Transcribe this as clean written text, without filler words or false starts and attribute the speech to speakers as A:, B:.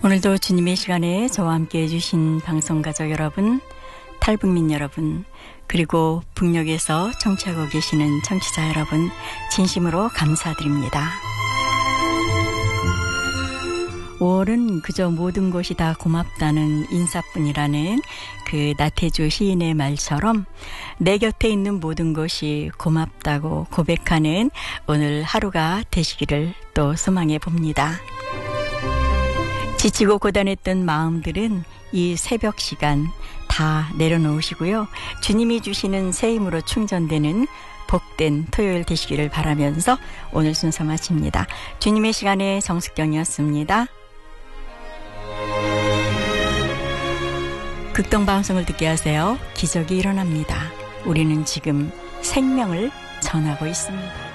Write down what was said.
A: 오늘도 주님의 시간에 저와 함께 해주신 방송가족 여러분, 탈북민 여러분, 그리고 북녘에서 청취하고 계시는 청취자 여러분, 진심으로 감사드립니다. 5월은 그저 모든 것이 다 고맙다는 인사뿐이라는 그 나태주 시인의 말처럼 내 곁에 있는 모든 것이 고맙다고 고백하는 오늘 하루가 되시기를 또 소망해 봅니다. 지치고 고단했던 마음들은 이 새벽 시간 다 내려놓으시고요. 주님이 주시는 새 힘으로 충전되는 복된 토요일 되시기를 바라면서 오늘 순서 마칩니다. 주님의 시간에 정숙경이었습니다. 극동방송을 듣게 하세요. 기적이 일어납니다. 우리는 지금 생명을 전하고 있습니다.